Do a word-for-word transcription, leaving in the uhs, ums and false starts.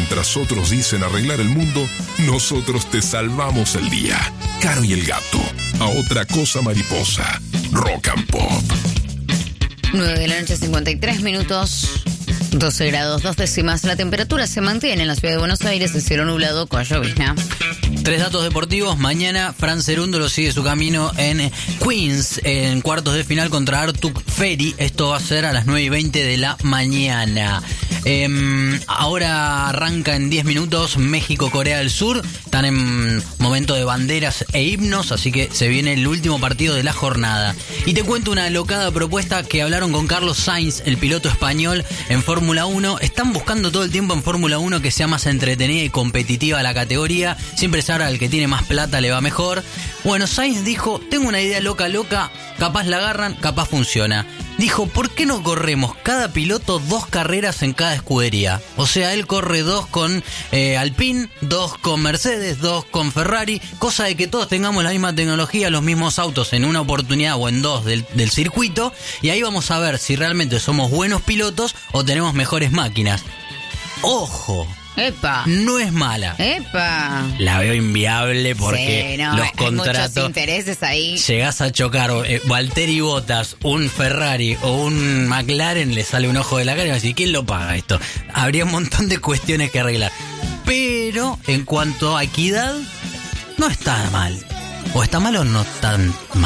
Mientras otros dicen arreglar el mundo, nosotros te salvamos el día. Caro y el Gato, a otra cosa mariposa. Rock and Pop. nueve de la noche, cincuenta y tres minutos. doce grados, dos décimas. La temperatura se mantiene en la ciudad de Buenos Aires, el cielo nublado con llovizna. Tres datos deportivos. Mañana Fran Cerúndolo sigue su camino en Queens, en cuartos de final contra Artur Ferry. Esto va a ser a las nueve y veinte de la mañana. Eh, ahora arranca en diez minutos México-Corea del Sur. Están en momento de banderas e himnos, así que se viene el último partido de la jornada. Y te cuento una alocada propuesta que hablaron con Carlos Sainz, el piloto español, en Fórmula uno. Están buscando todo el tiempo en Fórmula uno que sea más entretenida y competitiva la categoría. Siempre se habla al que tiene más plata le va mejor. Bueno, Sainz dijo, tengo una idea loca, loca, capaz la agarran, capaz funciona. Dijo, ¿por qué no corremos cada piloto dos carreras en cada escudería? O sea, él corre dos con eh, Alpine, dos con Mercedes, dos con Ferrari, cosa de que todos tengamos la misma tecnología, los mismos autos en una oportunidad o en dos del, del circuito, y ahí vamos a ver si realmente somos buenos pilotos o tenemos mejores máquinas. ¡Ojo! ¡Epa! No es mala. ¡Epa! La veo inviable porque sí, no, los hay contratos... muchos intereses ahí. Llegás a chocar eh, Valtteri Bottas, un Ferrari o un McLaren, le sale un ojo de la cara y va a decir, ¿quién lo paga esto? Habría un montón de cuestiones que arreglar. Pero en cuanto a equidad, no está mal. O está mal o no tan mal.